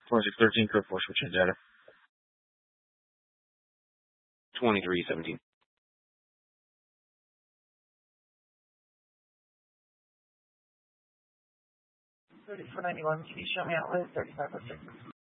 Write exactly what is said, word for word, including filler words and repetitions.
twenty-six thirteen, code four, switch in data. twenty-three seventeen. thirty-four ninety-one, can you show me outlet thirty-five oh six?